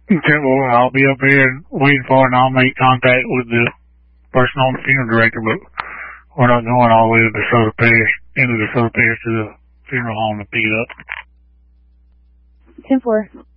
Okay, well, I'll be up here waiting for it, and I'll make contact with the person on the funeral director, but we're not going all the way to the DeSoto Parish, into the DeSoto Parish to the funeral home to pick it up. 10-4.